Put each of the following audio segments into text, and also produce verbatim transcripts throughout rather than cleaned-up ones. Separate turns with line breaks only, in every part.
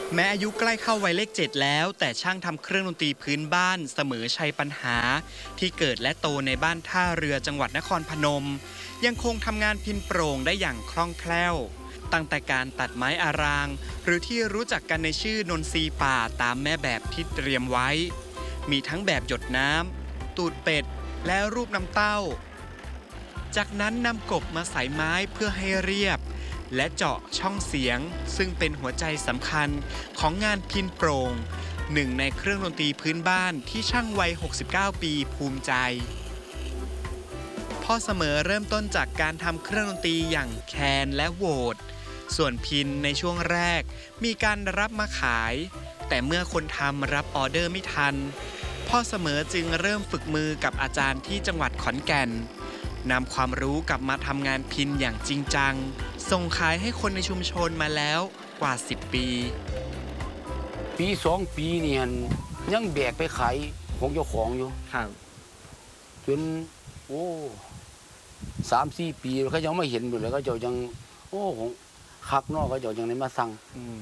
แม้อายุใกล้เข้าวัยเลขเจ็ดแล้วแต่ช่างทำเครื่องดนตรีพื้นบ้านเสมอชัยปัญหาที่เกิดและโตในบ้านท่าเรือจังหวัดนครพนมยังคงทำงานพิณโปร่งได้อย่างคล่องแคล่วตั้งแต่การตัดไม้อารางหรือที่รู้จักกันในชื่อนนทรีป่าตามแม่แบบที่เตรียมไว้มีทั้งแบบหยดน้ำตูดเป็ดและรูปน้ำเต้าจากนั้นนำกบมาใส่ไม้เพื่อให้เรียบและเจาะช่องเสียงซึ่งเป็นหัวใจสำคัญของงานพิณโปร่งหนึ่งในเครื่องดนตรีพื้นบ้านที่ช่างวัยหกสิบเก้าปีภูมิใจพ่อเสมอเริ่มต้นจากการทำเครื่องดนตรีอย่างแคนและโหวดส่วนพิณในช่วงแรกมีการรับมาขายแต่เมื่อคนทำรับออเดอร์ไม่ทันพ่อเสมอจึงเริ่มฝึกมือกับอาจารย์ที่จังหวัดขอนแก่นนำความรู้กลับมาทำงานพิณอย่างจริงจังส่งขายให้คนในชุมชนมาแล้วกว่าสิบปี
ปีสองปีนี่ยังแบกไปขายของเจ้าของอยู่ครับจนโอ้สามสี่ปีเขายังไม่เห็นอยู่เลยก็เจ้ายังโอ้ของคักนอกก็เจ้ายังได้มาสั่ง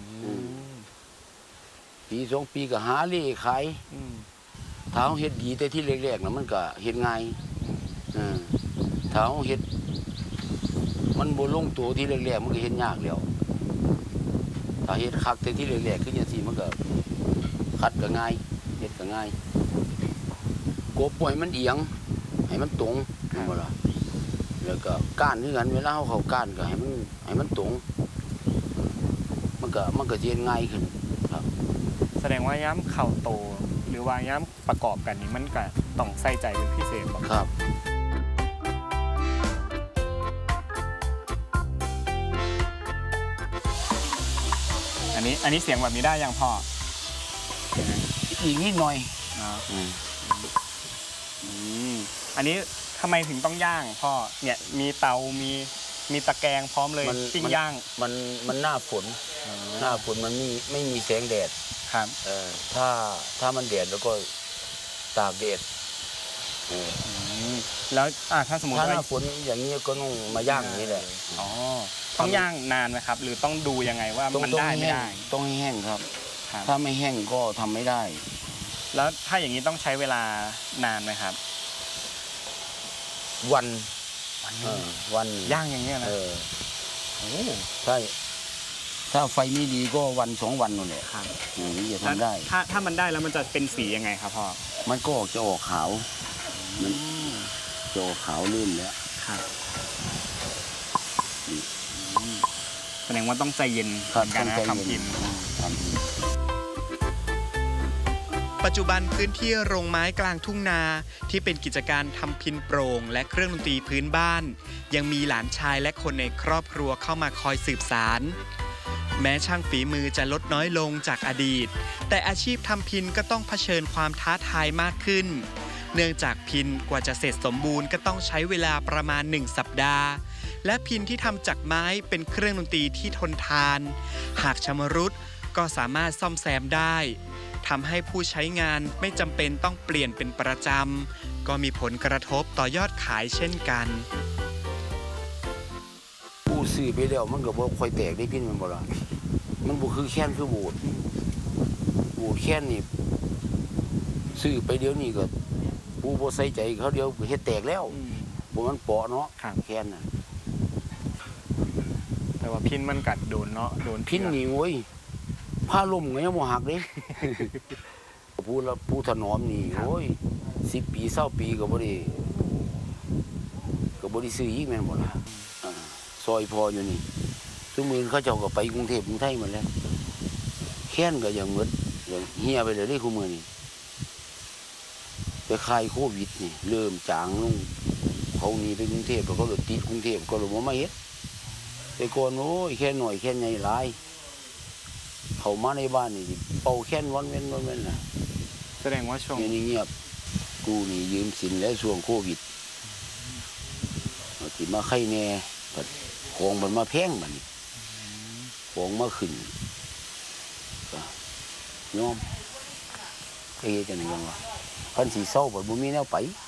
ปีสองปีก็หาเล่ขายถ้าเขาเฮ็ดดีแต่ที่แรกๆนะมันก็เฮ็ดง่ายถ้าเขาเฮ็ดมันบ่ลงตัวที่แรกๆมันก็เฮ็ดยากแล้วถ้าเฮ็ดคักแต่ที่แรกๆคือจังซี่มันก็คัดก็ง่ายเฮ็ดก็ง่ายกบปล่อยมันเอียงให้มันตรงบ่ล่ะแล้วก็ก้านคือกันเวลาเฮาเข้าก้านก็ให้มันให้มันตรงมันก็มันก็สิเฮ็ดง่ายขึ้นครับ
แสดงว่าย้ำเข่าโตหรือว่าย้ำประกอบกันนี่มันก็ต้องใส่ใจเป็นพิเศษบ่
ครับ
อันนี้อันนี้เสียงแบบนี้ได้ยังพ่อ
อีกนิดหน่อย
อันนี้ทำไมถึงต้องย่างพ่อเนี่ยมีเตามีมีตะแกรงพร้อมเลยปิ้งย่าง
มันมันหน้าฝนหน้าฝนมันไม่ไม่มีแสงแดด
ครับ
เออถ้าถ้ามันแดดแล้วก็ตากแดด
แล้วถ้าสมมติ
ว่าถ้าหน้าฝนอย่างนี้ก็ต้องมาย่างอย่างนี้แหละ
อ๋อต้องย่างนานไหมครับหรือต้องดูยังไงว่ามันได้ไม่ได้
ต้องให้แห้งครับถ้าไม่แห้งก็ทำไม่ได้
แล้วถ้าอย่างนี้ต้องใช้เวลานานไหมครับ
วันวัน
ย่างอย่างเงี้ยนะ
ใช่ถ้าไฟไม่ดีก็วันสองวันนั่นแหละอย่างนี้จะทำได้
ถ้าถ้ามันได้แล้วมันจะเป็นสียังไงครับพ่อ
มันก็จะออกขาวมันจะออกขาวลื่นแล้ว
แสดงว่าต้องใจเย็นในการทำพิณปัจจุบันพื้นที่โรงไม้กลางทุ่งนาที่เป็นกิจการทำพิณโปร่งและเครื่องดนตรีพื้นบ้านยังมีหลานชายและคนในครอบครัวเข้ามาคอยสืบสานแม้ช่างฝีมือจะลดน้อยลงจากอดีตแต่อาชีพทำพิณก็ต้องเผชิญความท้าทายมากขึ้นเนื่องจากพิณกว่าจะเสร็จสมบูรณ์ก็ต้องใช้เวลาประมาณหนึ่งสัปดาห์และพิณที่ทำจากไม้เป็นเครื่องดนตรีที่ทนทานหากชำรุดก็สามารถซ่อมแซมได้ทำให้ผู้ใช้งานไม่จำเป็นต้องเปลี่ยนเป็นประจำก็มีผลกระทบต่อยอดขายเช่นกัน
ผู้ซื้อไปแล้วมันก็บ่ค่อยแตกได้พิณมันบ่ล่ะมันบ่คือแค้นคือโบดโบดแค้นนี่ซื้อไปเดี๋ยวนี้ก็ผู้บ่ใส่ใจเขาเดียวเฮ็ดแตกแล้วบ่มันเปาะเนาะแค้นน่ะ
แต่ว่าพิณมันกัดโดนเนาะโดน
พิณนี่โว้ยผ้าล่มก็ยังบ่หักเลยผู้ละผู้ถนอมนี่โอ้ยสิบปีเศร้าปีก็บ่ได้ก็บ่ได้ซื้ออีกแม่นบ่ล่ะซอยพออยู่นี่ทุกมื้อเขาเจ้าก็ไปกรุงเทพกรุงไทยหมดแล้วแค้นก็ยังหมดอย่างเหี่ยไปเลยเด้คุมื้อนี้ไปคลายโควิดนี่เริ่มจางลงเขาหนีไปกรุงเทพแล้วก็เลยติดกรุงเทพก็เลยบ่มาเฮ็ดแต่ก่อนโอ้ยแค่หน่อยแค่ใหญ่หลายเขามาในบ้านนี่เป่าแค้นวันเว้นวันเว้นนะ
แสดงว่าช่วง
นี้เงียบกูนี่ยืมสินแล้วช่วงโควิดที่มาไข่แน่ของมันมาแพงมันของมาขึ้นยอมเอ๊ะจะไหนกันวะพันสีเศร้าแบบบุมีแนวไป